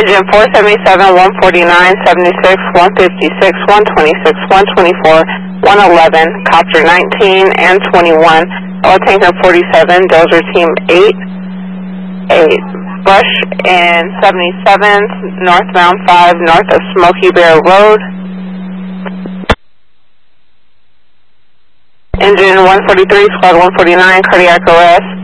Engine 477, 149, 76, 156, 126, 124, 111, Copter 19 and 21, Oil Tanker 47, Dozer Team 8, Brush and 77th, northbound 5, north of Smoky Bear Road. Engine 143, Squad 149, cardiac arrest.